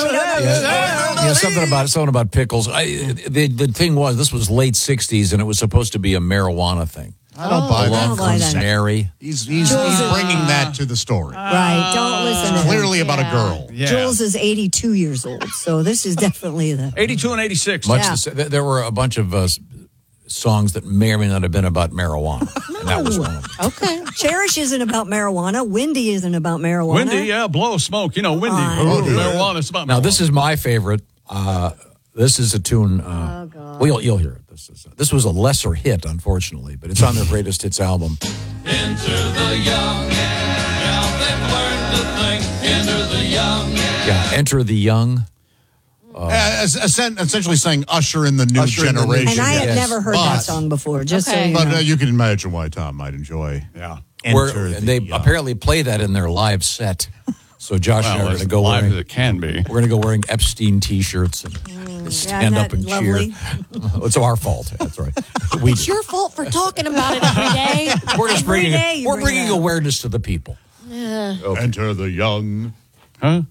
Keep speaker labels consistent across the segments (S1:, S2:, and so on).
S1: Yeah, something about pickles. The thing was, this was late 60s, and it was supposed to be a marijuana thing.
S2: I don't buy that.
S1: Mary.
S2: He's bringing that to the story.
S3: Right, don't listen to him.
S2: Clearly about a girl.
S4: Yeah.
S3: Jules is 82 years old, so this is definitely the...
S4: 82 and 86.
S1: There were a bunch of songs that may or may not have been about marijuana. And that was one of them.
S3: Okay. Cherish isn't about marijuana. Windy isn't about marijuana.
S4: Windy, blow smoke. You know, Windy. Marijuana is about marijuana.
S1: Now, this is my favorite. This is a tune.
S3: God.
S1: Well, you'll hear it. This was a lesser hit, unfortunately, but it's on their greatest hits album.
S5: Enter the young, now they've learned to think. Enter the young.
S1: Yeah, Enter the Young.
S2: Essentially saying usher in the new generation.
S3: And I had never heard that song before, just so you know.
S2: But you can imagine why Tom might enjoy.
S4: Yeah.
S1: They apparently play that in their live set. So Josh and I are going to go
S4: live
S1: wearing,
S4: as it can be.
S1: We're going to go wearing Epstein T-shirts and stand up and
S3: lovely?
S1: cheer. It's our fault. That's right.
S6: It's your fault for talking about it every day.
S1: We're just
S3: Every day
S1: bringing
S3: bring it up.
S1: awareness to the people.
S2: Enter the young.
S4: Huh?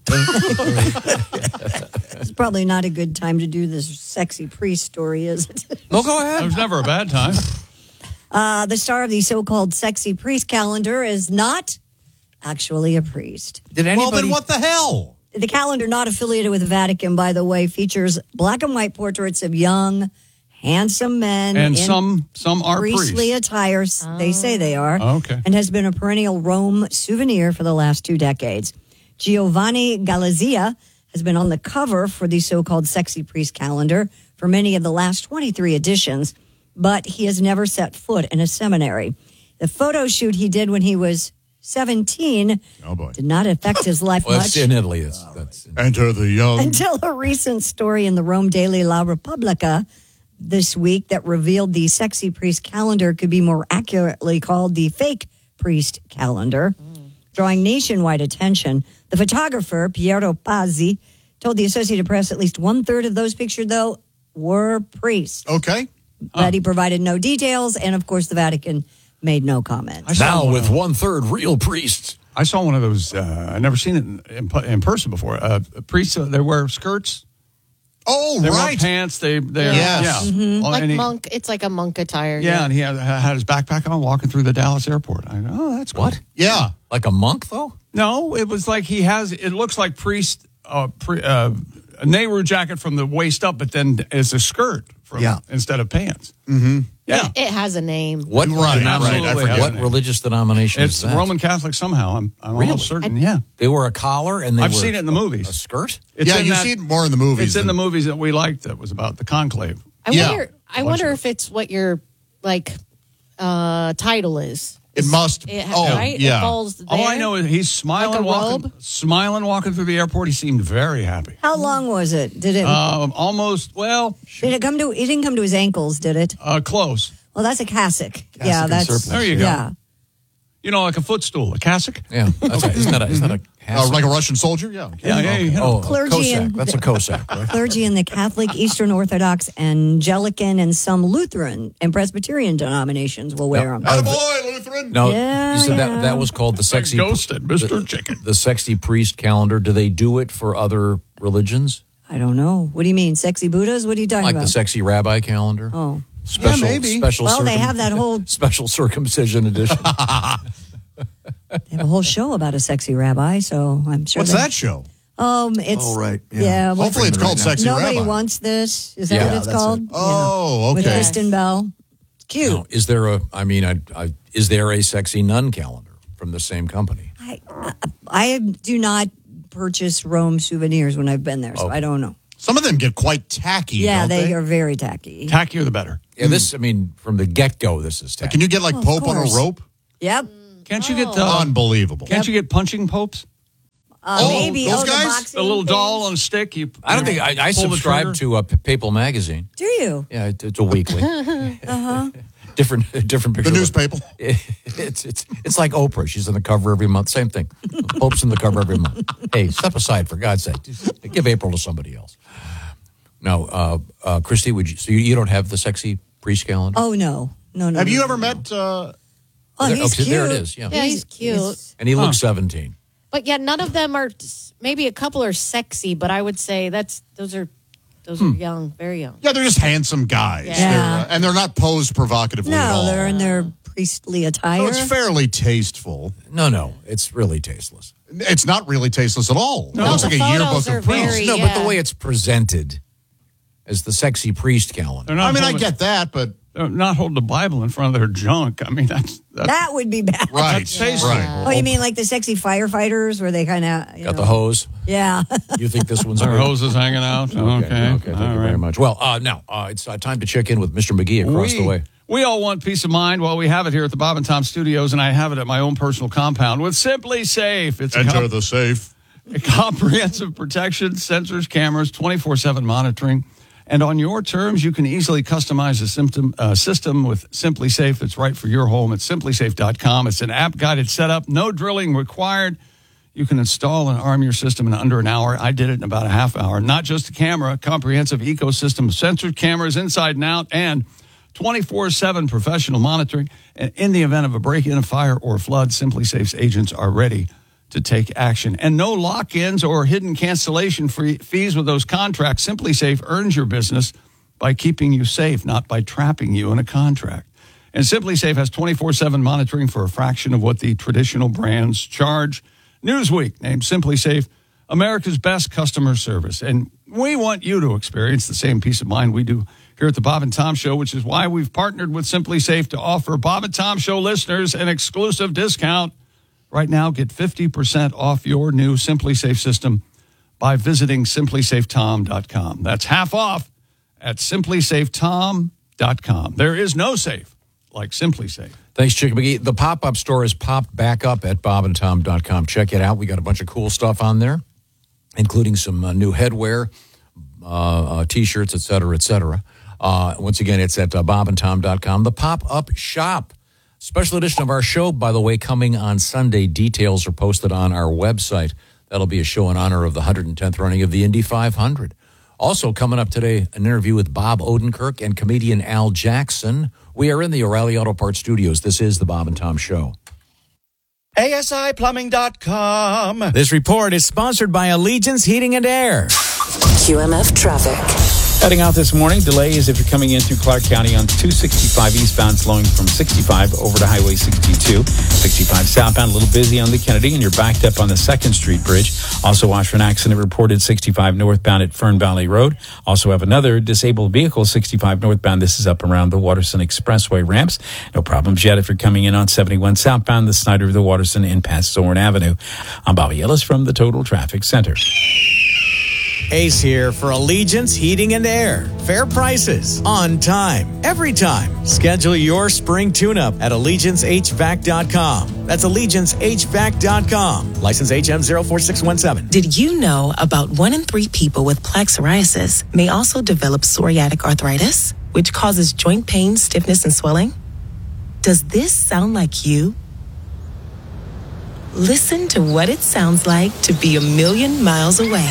S3: It's probably not a good time to do this sexy priest story, is it?
S1: No, go ahead.
S4: It was never a bad time.
S3: The star of the so-called sexy priest calendar is not actually a priest.
S1: Did anybody?
S2: Well, then what the hell?
S3: The calendar, not affiliated with the Vatican, by the way, features black and white portraits of young, handsome men.
S4: And
S3: in
S4: some are
S3: priestly
S4: priests.
S3: attires. They say they are.
S4: Okay.
S3: And has been a perennial Rome souvenir for the last 2 decades. Giovanni Galizia has been on the cover for the so-called sexy priest calendar for many of the last 23 editions, but he has never set foot in a seminary. The photo shoot he did when he was 17 did not affect his life
S1: Well,
S3: much.
S1: that's in Italy. That's
S2: Enter the young.
S3: Until a recent story in the Rome Daily La Repubblica this week that revealed the sexy priest calendar could be more accurately called the fake priest calendar, drawing nationwide attention. The photographer, Piero Pazzi, told the Associated Press at least 1/3 of those pictured, though, were priests.
S2: Okay.
S3: But he provided no details, and of course the Vatican made no comment.
S1: now with 1/3 real priests.
S4: I saw one of those. I've never seen it in person before. Priests, they wear skirts.
S2: Oh,
S4: They wear
S2: right.
S4: pants. They
S2: Yes.
S4: yeah. Well,
S6: Like
S4: and he-
S6: monk. It's like a monk attire.
S4: Yeah, and he had his backpack on walking through the Dallas airport. I go, oh, that's cool.
S1: What?
S2: Yeah.
S1: Like a monk, though?
S4: No, it was like he has. It looks like priest a Nehru jacket from the waist up, but then it's a skirt instead of pants. Mm-hmm. Yeah,
S6: It has a name.
S1: What?
S2: Right,
S4: absolutely.
S2: I forget.
S1: What religious denomination
S4: it's
S1: is that?
S4: Roman Catholic somehow. I'm almost certain. Yeah,
S1: They wear a collar and they
S4: I've
S1: wear
S4: seen it in the movies.
S1: A skirt?
S4: It's
S2: Yeah,
S4: in
S2: you
S4: that-
S2: see it more in the movies.
S4: It's in the
S2: than-
S4: movies that we liked. That was about the conclave.
S6: I wonder if it's what your title is.
S2: It must.
S6: Right?
S2: yeah.
S6: It falls there.
S4: All I know is he's smiling,
S6: Like a
S4: smiling, walking through the airport. He seemed very happy.
S3: How long was it? Did it?
S4: Almost. Well,
S3: did it come to? It didn't come to his ankles, did it?
S4: close.
S3: Well, that's a cassock. Yeah,
S1: and
S3: that's
S1: surplice.
S4: There you go.
S3: Yeah.
S4: You know, like a footstool, a cassock.
S1: Yeah. That's right. Isn't that a cassock?
S2: Like a Russian soldier? Yeah.
S4: Yeah, you know.
S1: Oh, a
S3: Clergy
S1: Cossack.
S3: and-
S1: That's a Cossack, right?
S3: Clergy in the Catholic, Eastern Orthodox, Anglican, and some Lutheran and Presbyterian denominations will wear them.
S2: Attaboy, Lutheran.
S1: No,
S3: Yeah,
S1: you said
S3: yeah.
S1: that was called the sexy
S4: Ghosted, Mr. Chicken.
S1: The sexy priest calendar. Do they do it for other religions?
S3: I don't know. What do you mean, sexy Buddhas? What are you talking
S1: Like
S3: about?
S1: the sexy rabbi calendar?
S3: Oh,
S1: Special,
S4: maybe.
S1: Special
S3: well, they have that whole
S1: special circumcision edition.
S3: they have a whole show about a sexy rabbi. So I'm sure.
S2: What's that show?
S3: It's
S7: Oh, right. Yeah.
S3: Yeah. well,
S2: Hopefully it's called Sexy
S3: Nobody
S2: Rabbi.
S3: wants this. Is that
S1: Yeah,
S3: what it's
S7: that's
S3: called?
S7: it.
S2: Oh,
S3: With
S2: okay.
S3: Kristen Bell. It's cute.
S1: Now, is there is there a sexy nun calendar from the same company?
S3: I do not purchase Rome souvenirs when I've been there, so I don't know.
S2: Some of them get quite tacky.
S3: Yeah,
S2: don't
S3: they are very tacky.
S4: Tackier the better.
S1: Yeah, from the get-go, this is
S2: Can you get like
S3: Of
S2: Pope on a
S3: course.
S2: rope?
S3: Yep.
S4: Can't you get
S2: Unbelievable.
S4: Can't you get punching popes?
S3: Maybe.
S2: those
S3: the
S2: guys?
S3: boxing
S4: A little doll
S3: things.
S4: on a stick.
S1: I don't think I
S4: pull the
S1: subscribe
S4: trigger.
S1: to a Papal magazine.
S3: Do you?
S1: Yeah, it's a weekly. Different picture.
S2: The newspaper.
S1: It's like Oprah. She's on the cover every month. Same thing. Pope's on the cover every month. Hey, step aside for God's sake. Just give April to somebody else. No, Christy, so you don't have the sexy priest calendar?
S3: Oh, no. No.
S2: Have you
S3: no.
S2: ever met?
S3: Oh, he's cute.
S1: There it is. Yeah,
S6: Yeah, he's cute.
S1: and he looks 17.
S6: But yeah, none of them are. Maybe a couple are sexy, but I would say those are young, very young.
S2: Yeah, they're just handsome guys.
S3: Yeah.
S2: And they're not posed provocatively at all.
S3: No, they're in their priestly attire.
S2: So it's fairly tasteful.
S1: No, it's really tasteless.
S2: It's not really tasteless at all.
S6: No,
S2: it looks
S6: the
S2: like a
S6: photos
S2: yearbook
S6: are
S2: of priests.
S6: very-
S1: No, but
S6: Yeah.
S1: the way it's presented as the sexy priest calendar.
S4: They're not
S2: I mean, I
S4: holding-
S2: get that, but
S4: they're not holding the Bible in front of their junk. I mean, that's
S3: That would be bad.
S2: right,
S4: tasty.
S2: right.
S3: Oh, you mean like the sexy firefighters where they kind of
S1: Got the hose.
S3: Yeah.
S1: You think this one's
S4: their
S1: good?
S4: hoses hanging out. Okay,
S1: Thank you very much. Well, now it's time to check in with Mr. McGee across the way.
S4: We all want peace of mind. Well, we have it here at the Bob and Tom Studios, and I have it at my own personal compound with Simply Safe. It's
S2: Enter the safe.
S4: a comprehensive protection, sensors, cameras, 24/7 monitoring. And on your terms, you can easily customize a system with Simply Safe that's right for your home at simplysafe.com. It's an app-guided setup, no drilling required. You can install and arm your system in under an hour. I did it in about a half hour. Not just a camera, comprehensive ecosystem of sensors, cameras inside and out, and 24/7 professional monitoring. And in the event of a break-in, a fire, or flood, Simply Safe's agents are ready to take action. And no lock-ins or hidden cancellation fees with those contracts. Simply Safe earns your business by keeping you safe, not by trapping you in a contract. And Simply Safe has 24/7 monitoring for a fraction of what the traditional brands charge. Newsweek named Simply Safe America's best customer service. And we want you to experience the same peace of mind we do here at the Bob and Tom Show, which is why we've partnered with Simply Safe to offer Bob and Tom Show listeners an exclusive discount. Right now, get 50% off your new Simply Safe system by visiting simplysafetom.com. That's half off at simplysafetom.com. There is no safe like Simply Safe.
S1: Thanks, Chick McGee. The pop-up store has popped back up at bobandtom.com. Check it out. We got a bunch of cool stuff on there, including some new headwear, T-shirts, et cetera, et cetera. Once again, it's at bobandtom.com. The pop-up shop. Special edition of our show, by the way, coming on Sunday. Details are posted on our website. That'll be a show in honor of the 110th running of the Indy 500. Also coming up today, an interview with Bob Odenkirk and comedian Al Jackson. We are in the O'Reilly Auto Parts Studios. This is the Bob and Tom Show.
S7: ASIplumbing.com. This report is sponsored by Allegiance Heating and Air.
S8: QMF traffic.
S7: Heading out this morning, delays if you're coming in through Clark County on 265 eastbound, slowing from 65 over to Highway 62. 65 southbound, a little busy on the Kennedy, and you're backed up on the 2nd Street Bridge. Also, watch for an accident reported 65 northbound at Fern Valley Road. Also have another disabled vehicle, 65 northbound. This is up around the Waterson Expressway ramps. No problems yet if you're coming in on 71 southbound, the Snyder of the Waterson in past Zorn Avenue. I'm Bobby Ellis from the Total Traffic Center. Ace here for Allegiance Heating and Air. Fair prices, on time, every time. Schedule your spring tune-up at AllegianceHVAC.com. That's AllegianceHVAC.com. License HM04617.
S8: Did you know about 1 in 3 people with plaque psoriasis may also develop psoriatic arthritis, which causes joint pain, stiffness, and swelling? Does this sound like you? Listen to what it sounds like to be a million miles away.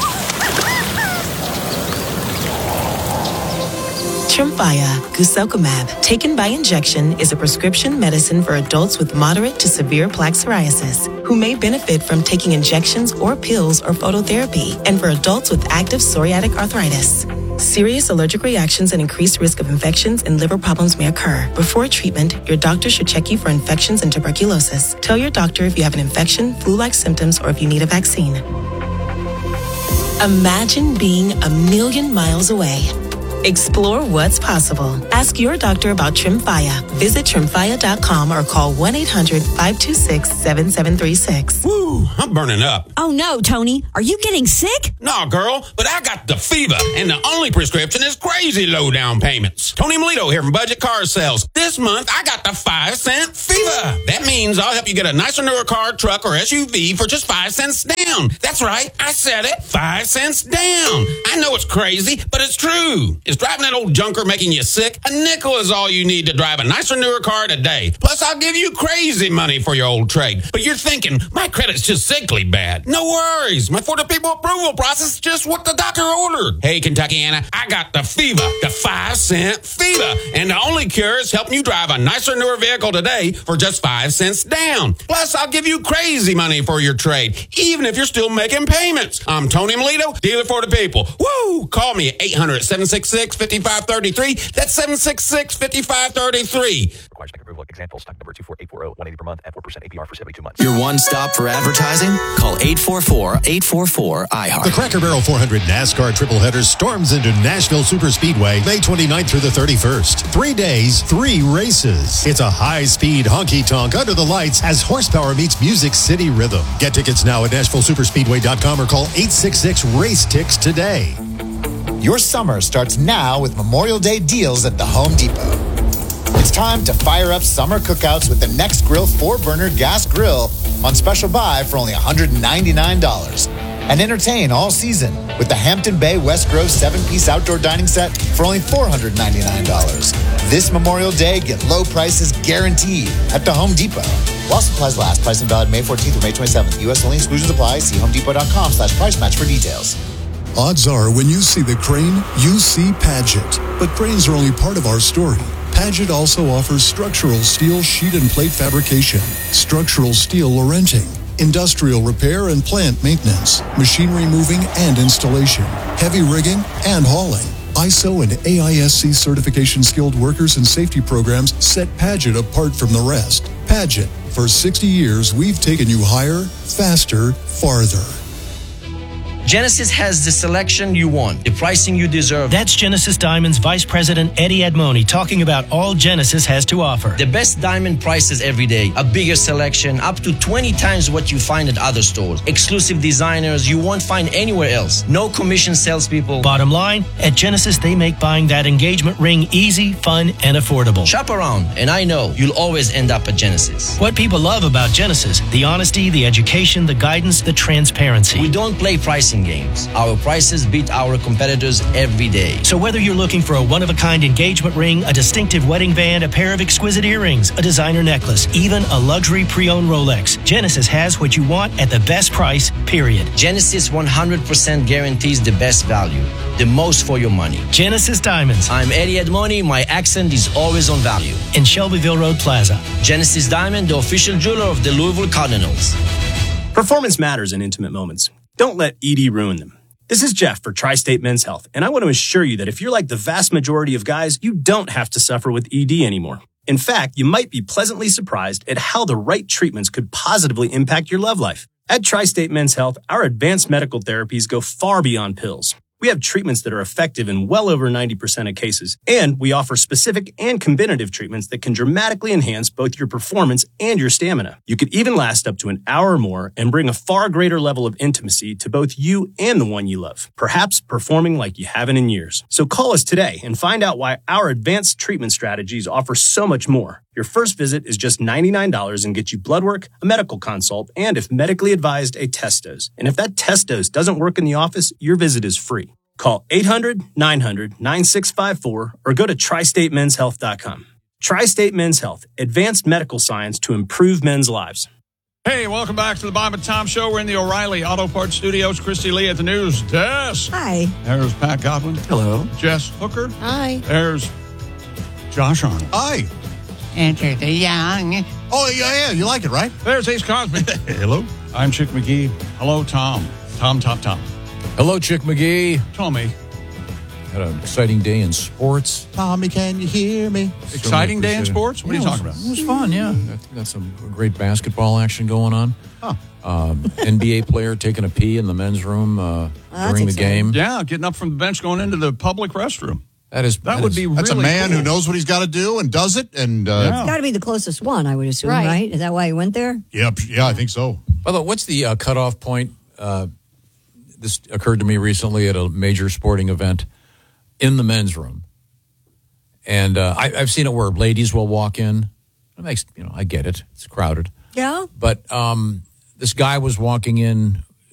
S8: Tremfya guselkumab, taken by injection, is a prescription medicine for adults with moderate to severe plaque psoriasis who may benefit from taking injections or pills or phototherapy, and for adults with active psoriatic arthritis. Serious allergic reactions and increased risk of infections and liver problems may occur. Before treatment, your doctor should check you for infections and tuberculosis. Tell your doctor if you have an infection, flu-like symptoms, or if you need a vaccine. Imagine being a million miles away. Explore what's possible. Ask your doctor about Tremfya. Visit Tremfya.com or call 1-800-526-7736.
S9: Woo, I'm burning up.
S3: Oh no, Tony. Are you getting sick?
S9: No, girl, but I got the fever, and the only prescription is crazy low down payments. Tony Melito here from Budget Car Sales. This month, I got the 5-cent fever. That means I'll help you get a nicer, newer car, truck, or SUV for just 5 cents down. That's right, I said it, 5 cents down. I know it's crazy, but it's true. Is driving that old junker making you sick? A nickel is all you need to drive a nicer, newer car today. Plus, I'll give you crazy money for your old trade. But you're thinking, my credit's just sickly bad. No worries. My For the People approval process is just what the doctor ordered. Hey, Kentuckiana, I got the fever, the 5-cent fever. And the only cure is helping you drive a nicer, newer vehicle today for just 5 cents down. Plus, I'll give you crazy money for your trade, even if you're still making payments. I'm Tony Melito, dealer for the people. Woo! Call me at 800-766-5533. That's 766-5533.
S10: Requires bank approval. Example, stock number 24840, $180 per month at 4% APR for 72 months.
S11: Your one stop for advertising? Call 844-844-IHEART.
S12: The Cracker Barrel 400 NASCAR Triple Header storms into Nashville Superspeedway May 29th through the 31st. 3 days, 3 races. It's a high-speed honky-tonk under the lights as horsepower meets Music City rhythm. Get tickets now at NashvilleSuperspeedway.com or call 866-RACE-TICKS today.
S13: Your summer starts now with Memorial Day deals at the Home Depot. It's time to fire up summer cookouts with the Next Grill 4-burner gas grill on special buy for only $199. And entertain all season with the Hampton Bay West Grove 7-piece outdoor dining set for only $499. This Memorial Day, get low prices guaranteed at the Home Depot. While supplies last, pricing valid May 14th through May 27th. U.S. only, exclusions apply. See homedepot.com/price match for details.
S14: Odds are when you see the crane, you see Paget. But cranes are only part of our story. Paget also offers structural steel sheet and plate fabrication, structural steel Lorenting, industrial repair and plant maintenance, machinery moving and installation, heavy rigging and hauling. ISO and AISC certification skilled workers and safety programs set Paget apart from the rest. Paget, for 60 years, we've taken you higher, faster, farther.
S15: Genesis has the selection you want, the pricing you deserve.
S16: That's Genesis Diamond's Vice President Eddie Admoni talking about all Genesis has to offer.
S15: The best diamond prices every day, a bigger selection, up to 20 times what you find at other stores. Exclusive designers you won't find anywhere else. No commission salespeople.
S16: Bottom line, at Genesis they make buying that engagement ring easy, fun, and affordable.
S15: Shop around, and I know you'll always end up at Genesis.
S16: What people love about Genesis, the honesty, the education, the guidance, the transparency.
S15: We don't play pricing games. Our prices beat our competitors every day.
S16: So whether you're looking for a one-of-a-kind engagement ring, a distinctive wedding band, a pair of exquisite earrings, a designer necklace, even a luxury pre-owned Rolex, Genesis has what you want at the best price, period.
S15: Genesis 100% guarantees the best value, the most for your money.
S16: Genesis Diamonds.
S15: I'm Eddie Admoni. My accent is always on value.
S16: In Shelbyville Road Plaza.
S15: Genesis Diamond, the official jeweler of the Louisville Cardinals.
S17: Performance matters in intimate moments. Don't let ED ruin them. This is Jeff for Tri-State Men's Health, and I want to assure you that if you're like the vast majority of guys, you don't have to suffer with ED anymore. In fact, you might be pleasantly surprised at how the right treatments could positively impact your love life. At Tri-State Men's Health, our advanced medical therapies go far beyond pills. We have treatments that are effective in well over 90% of cases, and we offer specific and combinative treatments that can dramatically enhance both your performance and your stamina. You could even last up to an hour or more and bring a far greater level of intimacy to both you and the one you love, perhaps performing like you haven't in years. So call us today and find out why our advanced treatment strategies offer so much more. Your first visit is just $99 and gets you blood work, a medical consult, and if medically advised, a test dose. And if that test dose doesn't work in the office, your visit is free. Call 800-900-9654 or go to tristatemenshealth.com. Tri-State Men's Health, advanced medical science to improve men's lives.
S4: Hey, welcome back to the Bob and Tom Show. We're in the O'Reilly Auto Parts Studios. Christy Lee at the news desk.
S3: Hi.
S4: There's Pat Godwin.
S1: Hello.
S4: Jess Hooker.
S6: Hi.
S4: There's Josh Arnold.
S2: Hi.
S18: Enter the young.
S2: Oh, yeah, you like it, right?
S4: There's Ace Cosby.
S2: Hello.
S4: I'm Chick McGee. Hello, Tom. Tom.
S1: Hello, Chick McGee.
S4: Tommy.
S1: Had an exciting day in sports.
S2: Tommy, can you hear me?
S4: Exciting day in sports? What are you talking about?
S1: It was fun, yeah. Got some great basketball action going on.
S2: Huh.
S1: NBA player taking a pee in the men's room during the game.
S4: Yeah, getting up from the bench, going into the public restroom.
S1: That would be really
S2: That's a man
S1: cool.
S2: who knows what he's got to do and does it. And
S3: It's got to be the closest one, I would assume, right? Is that why he went there?
S2: Yeah, I think so.
S1: By the way, what's the cutoff point? This occurred to me recently at a major sporting event in the men's room. And I've seen it where ladies will walk in. It makes, I get it. It's crowded.
S3: Yeah.
S1: But this guy was walking in